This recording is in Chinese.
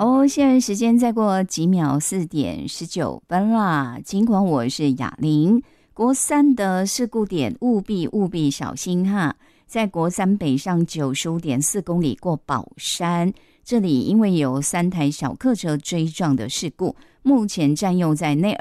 哦，现在时间再过几秒，4:19啦。尽管我是雅玲，国三的事故点务必小心哈。在国三北上95.4公里过宝山，这里因为有3台小客车追撞的事故，目前占用在内